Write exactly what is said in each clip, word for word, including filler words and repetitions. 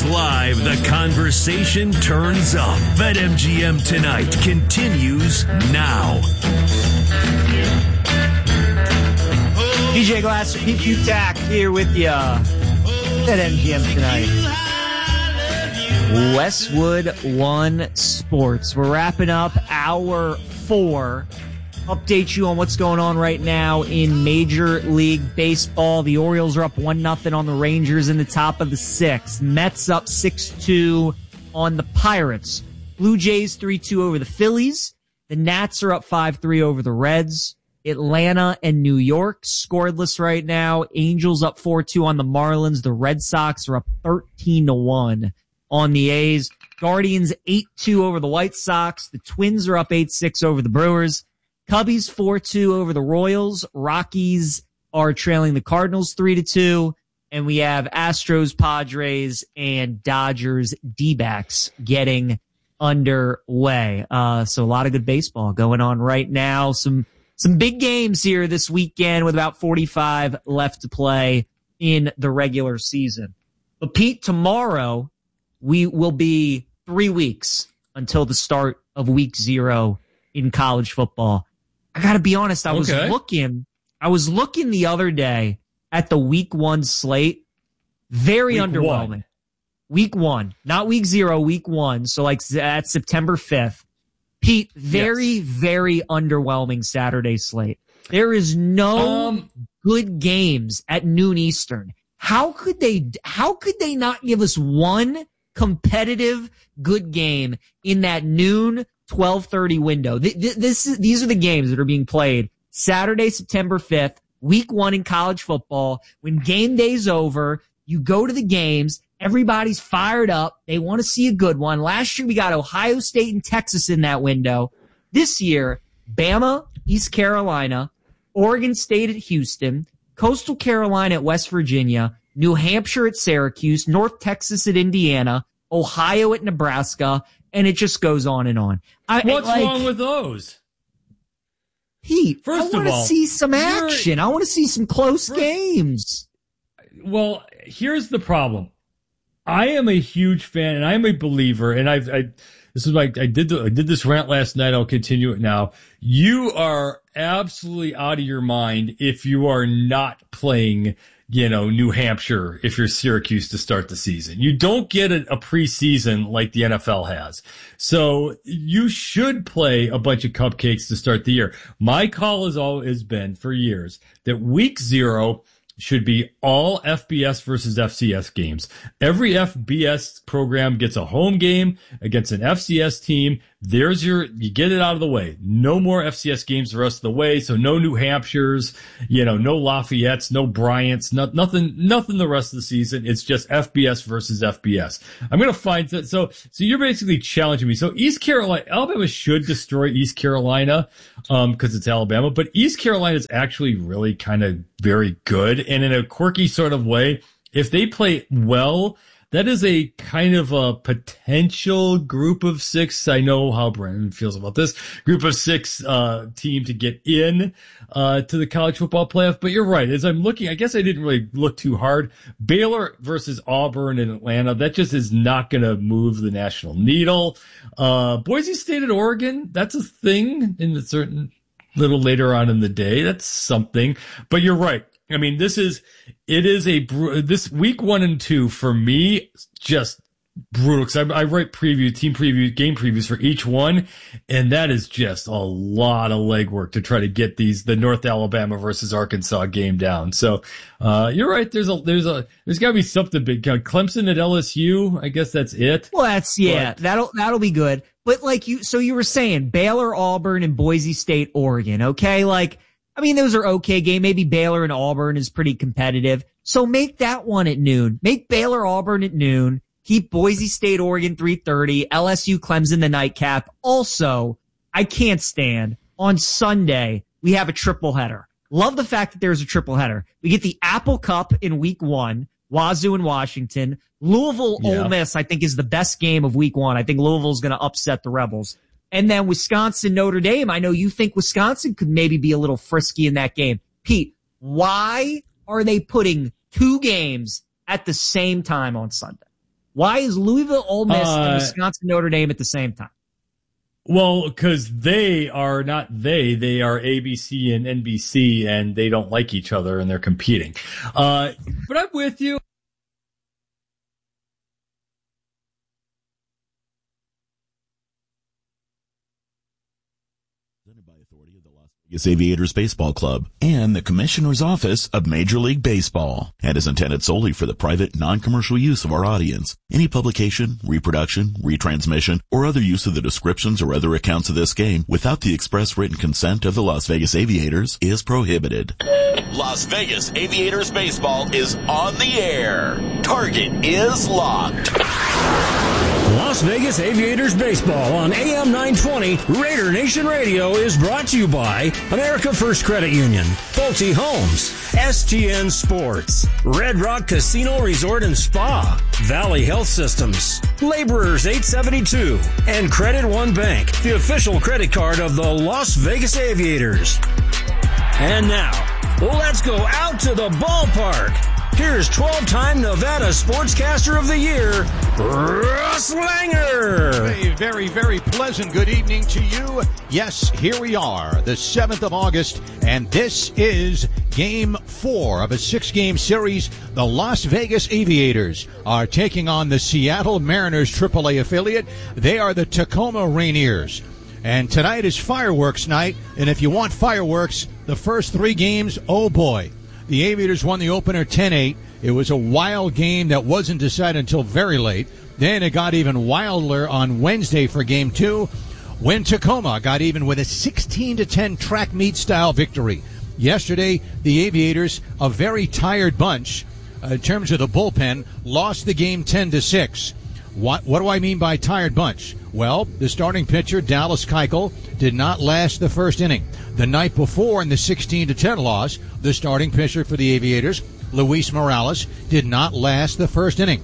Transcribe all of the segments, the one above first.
Live, the conversation turns up. BetMGM Tonight continues now. D J Glass, P Q Tack here with you at BetMGM Tonight. Westwood One Sports. We're wrapping up hour four. Update you on what's going on right now in Major League Baseball. The Orioles are up one nothing on the Rangers in the top of the sixth. Mets up six two on the Pirates. Blue Jays three two over the Phillies. The Nats are up five three over the Reds. Atlanta and New York scoreless right now. Angels up four two on the Marlins. The Red Sox are up thirteen to one on the A's. Guardians eight two over the White Sox. The Twins are up eight six over the Brewers. Cubbies four two over the Royals. Rockies are trailing the Cardinals three to two. And we have Astros, Padres, and Dodgers D-backs getting underway. Uh, so a lot of good baseball going on right now. Some, some big games here this weekend with about forty-five left to play in the regular season. But Pete, tomorrow we will be three weeks until the start of week zero in college football. I gotta be honest, I was okay. looking, I was looking the other day at the week one slate. Very week underwhelming. One. Week one, not week zero, week one. So like that's September fifth. Pete, very, yes. very underwhelming Saturday slate. There is no um, good games at noon Eastern. How could they, how could they not give us one competitive good game in that noon twelve thirty window? This, this is, these are the games that are being played Saturday, September fifth, week one in college football. When game day's over, you go to the games. Everybody's fired up. They want to see a good one. Last year, we got Ohio State and Texas in that window. This year, Bama, East Carolina, Oregon State at Houston, Coastal Carolina at West Virginia, New Hampshire at Syracuse, North Texas at Indiana, Ohio at Nebraska, and it just goes on and on. I, What's like, wrong with those? Pete, First I of want to all, see some action. I want to see some close first, games. Well, here's the problem. I am a huge fan, and I'm a believer, and I've, I, this is like, I did the, I did this rant last night. I'll continue it now. You are absolutely out of your mind if you are not playing, you know, New Hampshire, if you're Syracuse to start the season. You don't get a, a preseason like the N F L has. So you should play a bunch of cupcakes to start the year. My call has always been for years that week zero should be all F B S versus F C S games. Every F B S program gets a home game against an F C S team. There's your, you get it out of the way. No more F C S games the rest of the way. So no New Hampshires, you know, no Lafayette's, no Bryant's, not, nothing, nothing the rest of the season. It's just F B S versus F B S. I'm going to find that. So, so you're basically challenging me. So East Carolina, Alabama should destroy East Carolina, um, cause it's Alabama, but East Carolina is actually really kind of very good. And in a quirky sort of way, if they play well, that is a kind of a potential group of six. I know how Brandon feels about this group of six, uh, team to get in, uh, to the college football playoff. But you're right. As I'm looking, I guess I didn't really look too hard. Baylor versus Auburn in Atlanta. That just is not going to move the national needle. Uh, Boise State at Oregon. That's a thing in a certain little later on in the day. That's something, but you're right. I mean, this is, it is a, this week one and two for me, just brutal. Cause I, I write preview, team preview, game previews for each one. And that is just a lot of legwork to try to get these, the North Alabama versus Arkansas game down. So, uh, you're right. There's a, there's a, there's gotta be something big. Clemson at L S U. I guess that's it. Well, that's, yeah, but, that'll, that'll be good. But like you, so you were saying Baylor, Auburn, and Boise State, Oregon. Okay. Like, I mean, those are okay game. Maybe Baylor and Auburn is pretty competitive. So make that one at noon. Make Baylor, Auburn at noon. Keep Boise State, Oregon three thirty. L S U, Clemson, the nightcap. Also, I can't stand on Sunday, we have a triple header. Love the fact that there's a triple header. We get the Apple Cup in week one, Wazoo and Washington. Louisville, yeah. Ole Miss, I think is the best game of week one. I think Louisville's going to upset the Rebels. And then Wisconsin, Notre Dame. I know you think Wisconsin could maybe be a little frisky in that game. Pete, why are they putting two games at the same time on Sunday? Why is Louisville, Ole Miss, Uh, and Wisconsin Notre Dame at the same time? Well, because they are not they, they are A B C and N B C, and they don't like each other, and they're competing. Uh, but I'm with you. By authority of the Las Vegas Aviators Baseball Club and the Commissioner's Office of Major League Baseball, and is intended solely for the private, non-commercial use of our audience. Any publication, reproduction, retransmission, or other use of the descriptions or other accounts of this game without the express written consent of the Las Vegas Aviators is prohibited. Las Vegas Aviators Baseball is on the air. Target is locked. Las Vegas Aviators Baseball on A M nine twenty Raider Nation Radio is brought to you by America First Credit Union, Pulte Homes, S T N Sports, Red Rock Casino Resort and Spa, Valley Health Systems, Laborers eight seventy-two, and Credit One Bank, the official credit card of the Las Vegas Aviators. And now, let's go out to the ballpark. Here's twelve-time Nevada Sportscaster of the Year, Russ Langer. A very, very pleasant good evening to you. Yes, here we are, the seventh of August, and this is Game four of a six-game series. The Las Vegas Aviators are taking on the Seattle Mariners triple A affiliate. They are the Tacoma Rainiers. And tonight is fireworks night, and if you want fireworks, the first three games, oh boy. The Aviators won the opener ten eight. It was a wild game that wasn't decided until very late. Then it got even wilder on Wednesday for Game two, when Tacoma got even with a sixteen to ten track meet style victory. Yesterday, the Aviators, a very tired bunch uh, in terms of the bullpen, lost the game ten to six. What, what do I mean by tired bunch? Well, the starting pitcher, Dallas Keuchel, did not last the first inning. The night before, in the sixteen to ten loss, the starting pitcher for the Aviators, Luis Morales, did not last the first inning.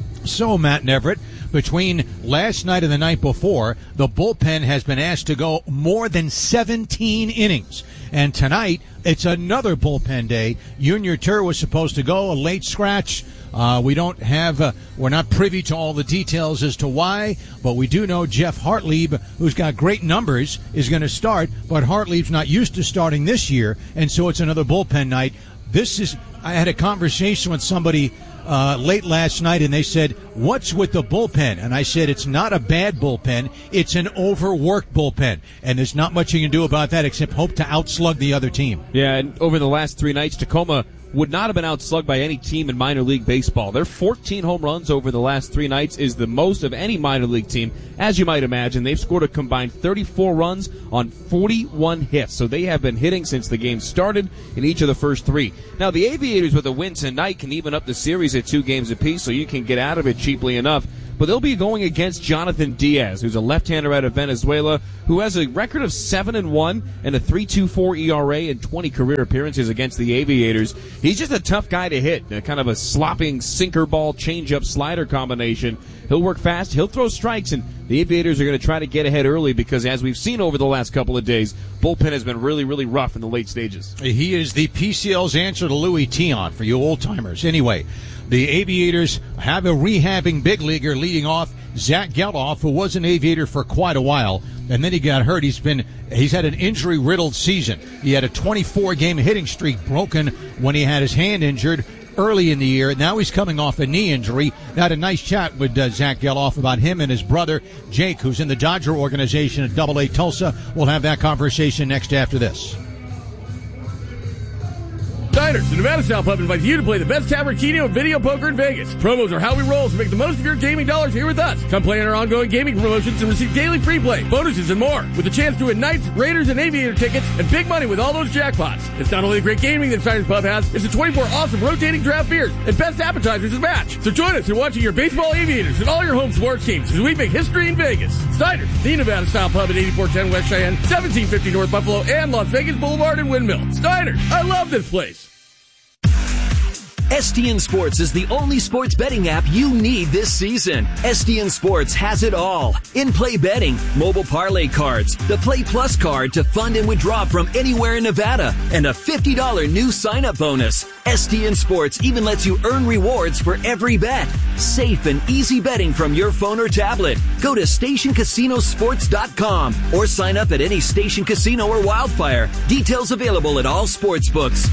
So, Matt Neverett, between last night and the night before, the bullpen has been asked to go more than seventeen innings. And tonight, it's another bullpen day. Junior Tur was supposed to go, a late scratch. Uh, we don't have, uh, we're not privy to all the details as to why, but we do know Jeff Hartlieb, who's got great numbers, is going to start, but Hartlieb's not used to starting this year, and so it's another bullpen night. This is, I had a conversation with somebody uh, late last night, and they said, what's with the bullpen? And I said, it's not a bad bullpen, it's an overworked bullpen, and there's not much you can do about that except hope to outslug the other team. Yeah, and over the last three nights, Tacoma would not have been outslugged by any team in minor league baseball. Their fourteen home runs over the last three nights is the most of any minor league team. As you might imagine, they've scored a combined thirty-four runs on forty-one hits. So they have been hitting since the game started in each of the first three. Now, the Aviators with a win tonight can even up the series at two games apiece, so you can get out of it cheaply enough. But they'll be going against Jonathan Diaz, who's a left-hander out of Venezuela, who has a record of seven and one and a three point two four E R A and twenty career appearances against the Aviators. He's just a tough guy to hit, a kind of a slopping sinker ball change-up slider combination. He'll work fast, he'll throw strikes, and the Aviators are going to try to get ahead early because, as we've seen over the last couple of days, bullpen has been really, really rough in the late stages. He is the P C L's answer to Louis Tion for you old-timers. Anyway, the Aviators have a rehabbing big leaguer leading off, Zach Geloff, who was an Aviator for quite a while, and then he got hurt. He's been he's had an injury-riddled season. He had a twenty-four game hitting streak broken when he had his hand injured early in the year. Now he's coming off a knee injury. I had a nice chat with uh, Zach Geloff about him and his brother, Jake, who's in the Dodger organization at Double A Tulsa. We'll have that conversation next after this. Diners, the Nevada Style Pub invites you to play the best tavern, keno, and video poker in Vegas. Promos are how we roll, so make the most of your gaming dollars here with us. Come play in our ongoing gaming promotions and receive daily free play, bonuses, and more, with a chance to win Knights, Raiders, and Aviator tickets and big money with all those jackpots. It's not only the great gaming that Diners Pub has, it's the twenty-four awesome rotating draft beers and best appetizers to match. So join us in watching your baseball Aviators and all your home sports teams as we make history in Vegas. Diners, the Nevada Style Pub at eighty-four ten West Cheyenne, seventeen fifty North Buffalo, and Las Vegas Boulevard and Windmill. Diners, I love this place. S T N Sports is the only sports betting app you need this season. S T N Sports has it all. In-play betting, mobile parlay cards, the Play Plus card to fund and withdraw from anywhere in Nevada, and a fifty dollars new sign-up bonus. S T N Sports even lets you earn rewards for every bet. Safe and easy betting from your phone or tablet. Go to station casino sports dot com or sign up at any Station Casino or Wildfire. Details available at all sports books.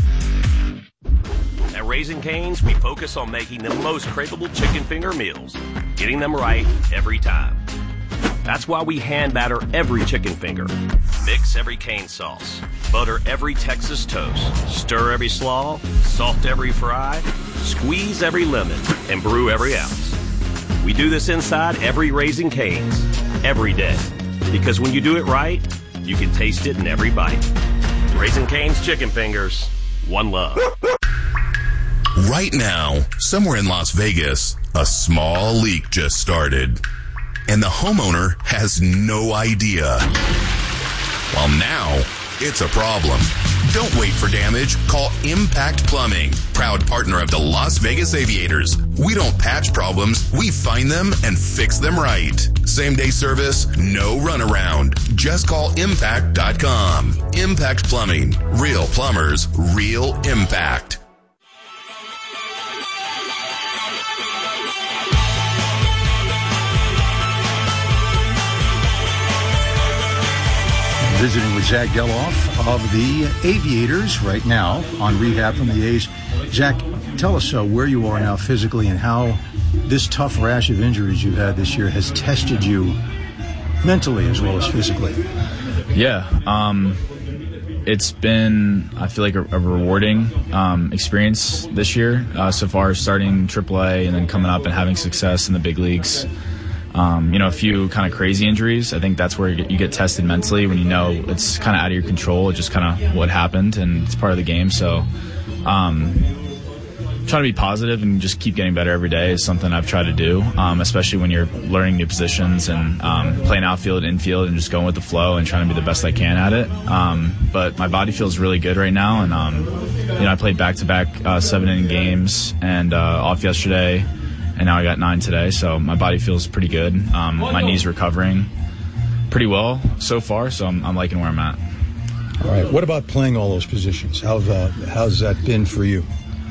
At Raising Cane's, we focus on making the most craveable chicken finger meals, getting them right every time. That's why we hand batter every chicken finger, mix every cane sauce, butter every Texas toast, stir every slaw, salt every fry, squeeze every lemon, and brew every ounce. We do this inside every Raising Cane's, every day, because when you do it right, you can taste it in every bite. Raising Cane's chicken fingers, one love. Right now, somewhere in Las Vegas, a small leak just started, and the homeowner has no idea. Well, now it's a problem. Don't wait for damage. Call Impact Plumbing, proud partner of the Las Vegas Aviators. We don't patch problems. We find them and fix them right. Same day service, no runaround. Just call impact dot com. Impact Plumbing. Real plumbers, real impact. Visiting with Zach Geloff of the Aviators right now on rehab from the A's. Zach, tell us uh, where you are now physically and how this tough rash of injuries you've had this year has tested you mentally as well as physically. Yeah, um, it's been, I feel like, a, a rewarding um, experience this year uh, so far, starting triple A and then coming up and having success in the big leagues. Um, you know, a few kind of crazy injuries. I think that's where you get, you get tested mentally when you know it's kind of out of your control. It's just kind of what happened, and it's part of the game. So, um, trying to be positive and just keep getting better every day is something I've tried to do, um, especially when you're learning new positions and um, playing outfield, infield, and just going with the flow and trying to be the best I can at it. Um, but my body feels really good right now, and um, you know, I played back-to-back uh, seven-inning games and uh, off yesterday. And now I got nine today, so my body feels pretty good. Um, my knee's recovering pretty well so far, so I'm, I'm liking where I'm at. All right. What about playing all those positions? How's uh, how's that been for you?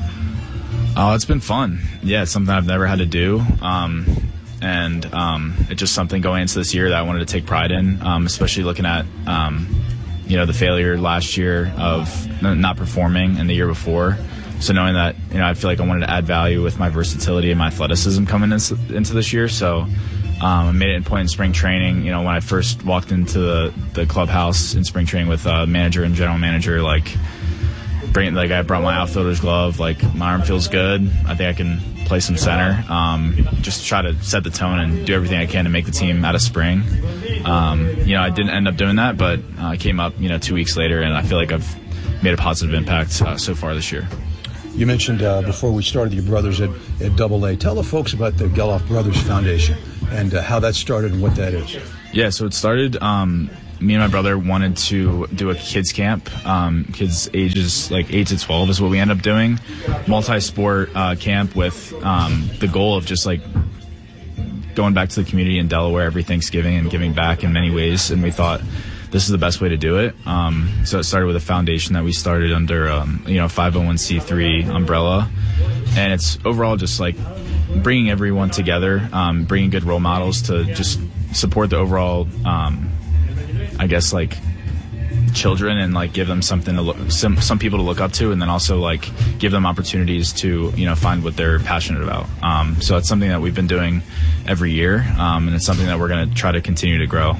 Oh, it's been fun. Yeah, it's something I've never had to do, um, and um, it's just something going into this year that I wanted to take pride in, um, especially looking at um, you know the failure last year of not performing and the year before. So knowing that, you know, I feel like I wanted to add value with my versatility and my athleticism coming into, into this year. So um, I made it a point in spring training. You know, when I first walked into the, the clubhouse in spring training with uh, manager and general manager, like, bring like I brought my outfielder's glove. Like, my arm feels good. I think I can play some center. Um, just try to set the tone and do everything I can to make the team out of spring. Um, you know, I didn't end up doing that, but uh, I came up, you know, two weeks later, and I feel like I've made a positive impact uh, so far this year. You mentioned uh, before we started your brothers at, at Double A. Tell the folks about the Geloff Brothers Foundation and uh, how that started and what that is. Yeah, so it started, um, me and my brother wanted to do a kids camp. Um, kids ages like eight to twelve is what we ended up doing. Multi-sport uh, camp with um, the goal of just like going back to the community in Delaware every Thanksgiving and giving back in many ways. And we thought, this is the best way to do it. Um, so it started with a foundation that we started under, um, you know, five oh one c three umbrella. And it's overall just like bringing everyone together, um, bringing good role models to just support the overall, um, I guess, like children and like give them something to look, some, some people to look up to, and then also like give them opportunities to, you know, find what they're passionate about. Um, so it's something that we've been doing every year. Um, and it's something that we're going to try to continue to grow.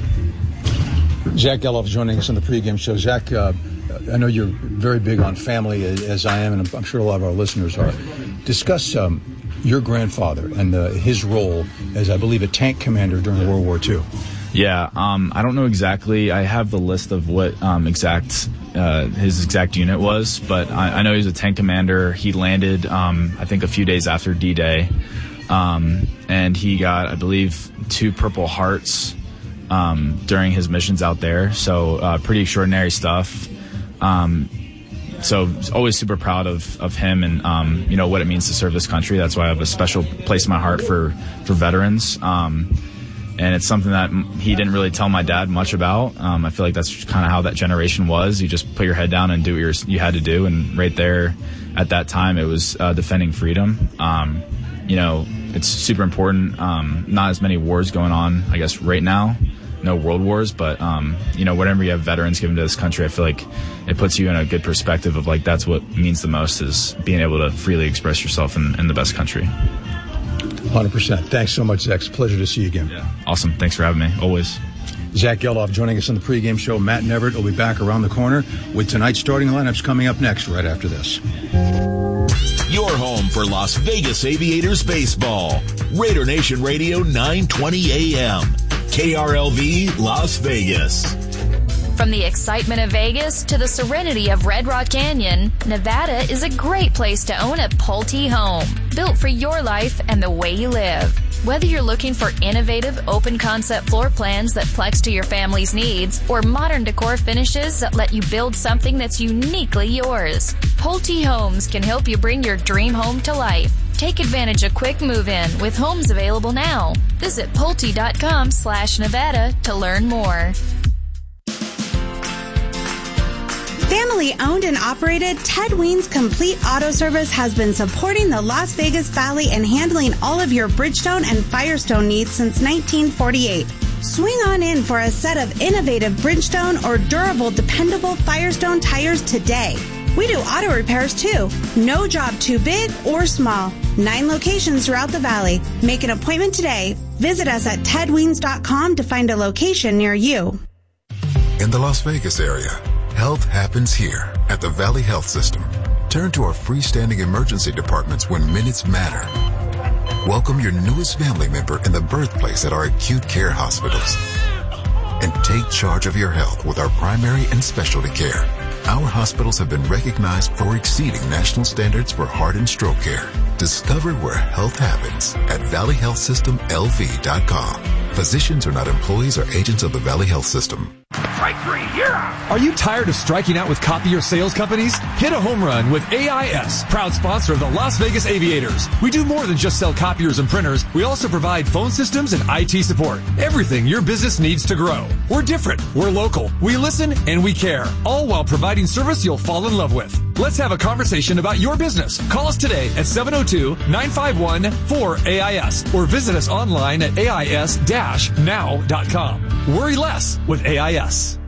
Zach Geloff joining us on the pregame show. Zach, uh, I know you're very big on family, as I am, and I'm sure a lot of our listeners are. Discuss um, your grandfather and uh, his role as, I believe, a tank commander during World War Two. Yeah, um, I don't know exactly. I have the list of what um, exact uh, his exact unit was, but I, I know he's a tank commander. He landed, um, I think, a few days after D-Day, um, and he got, I believe, two Purple Hearts Um, during his missions out there. So uh, pretty extraordinary stuff. Um, so always super proud of, of him and, um, you know, what it means to serve this country. That's why I have a special place in my heart for, for veterans. Um, and it's something that he didn't really tell my dad much about. Um, I feel like that's kind of how that generation was. You just put your head down and do what you're, you had to do. And right there at that time, it was uh, defending freedom. Um, you know, it's super important. Um, not as many wars going on, I guess, right now. No world wars, but, um, you know, whenever you have veterans given to this country, I feel like it puts you in a good perspective of, like, that's what means the most, is being able to freely express yourself in, in the best country. one hundred percent. Thanks so much, Zach. It's a pleasure to see you again. Yeah. Awesome. Thanks for having me. Always. Zach Geloff joining us on the pregame show. Matt and Everett will be back around the corner with tonight's starting lineups coming up next, right after this. Your home for Las Vegas Aviators baseball. Raider Nation Radio, nine twenty a.m. K R L V, Las Vegas. From the excitement of Vegas to the serenity of Red Rock Canyon, Nevada is a great place to own a Pulte home, built for your life and the way you live. Whether you're looking for innovative, open-concept floor plans that flex to your family's needs, or modern decor finishes that let you build something that's uniquely yours, Pulte Homes can help you bring your dream home to life. Take advantage of quick move-in with homes available now. Visit Pulte.com slash Nevada to learn more. Family owned and operated, Ted Weens Complete Auto Service has been supporting the Las Vegas Valley and handling all of your Bridgestone and Firestone needs since nineteen forty-eight. Swing on in for a set of innovative Bridgestone or durable, dependable Firestone tires today. We do auto repairs too. No job too big or small. Nine locations throughout the valley. Make an appointment today. Visit us at ted weens dot com to find a location near you. In the Las Vegas area, health happens here at the Valley Health System. Turn to our freestanding emergency departments when minutes matter. Welcome your newest family member in the birthplace at our acute care hospitals. And take charge of your health with our primary and specialty care. Our hospitals have been recognized for exceeding national standards for heart and stroke care. Discover where health happens at valley health system l v dot com. Physicians are not employees or agents of the Valley Health System. Strike three, you're out. Are you tired of striking out with copier sales companies? Hit a home run with A I S, proud sponsor of the Las Vegas Aviators. We do more than just sell copiers and printers. We also provide phone systems and I T support. Everything your business needs to grow. We're different. We're local. We listen and we care, all while providing service you'll fall in love with. Let's have a conversation about your business. Call us today at seven oh two, nine five one, four A I S or visit us online at A I S dash now dot com. Worry less with A I S.